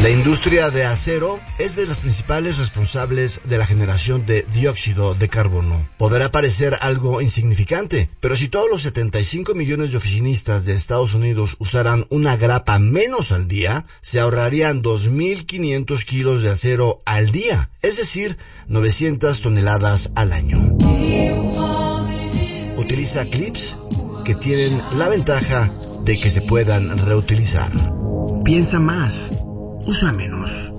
La industria de acero es de las principales responsables de la generación de dióxido de carbono. Podrá parecer algo insignificante, pero si todos los 75 millones de oficinistas de Estados Unidos usaran una grapa menos al día, se ahorrarían 2.500 kilos de acero al día, es decir, 900 toneladas al año. Utiliza clips que tienen la ventaja de que se puedan reutilizar. Piensa más. Usa menos.